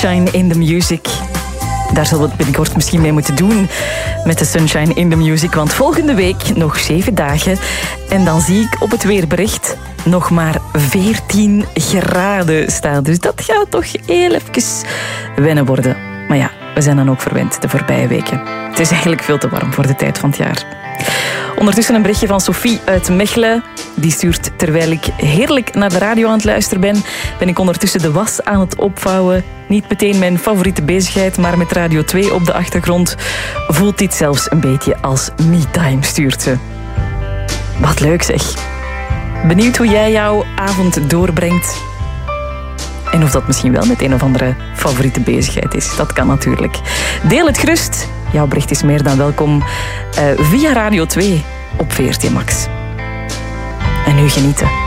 Sunshine in the Music. Daar zullen we het binnenkort misschien mee moeten doen met de Sunshine in the Music. Want volgende week nog 7 dagen. En dan zie ik op het weerbericht nog maar 14 graden staan. Dus dat gaat toch heel even wennen worden. Maar ja, we zijn dan ook verwend de voorbije weken. Het is eigenlijk veel te warm voor de tijd van het jaar. Ondertussen een berichtje van Sophie uit Mechelen. Die stuurt: terwijl ik heerlijk naar de radio aan het luisteren ben ik ondertussen de was aan het opvouwen. Niet meteen mijn favoriete bezigheid, maar met Radio 2 op de achtergrond voelt dit zelfs een beetje als me-time, stuurt ze. Wat leuk zeg. Benieuwd hoe jij jouw avond doorbrengt. En of dat misschien wel met een of andere favoriete bezigheid is. Dat kan natuurlijk. Deel het gerust. Jouw bericht is meer dan welkom via Radio 2 op VRT Max. En nu genieten.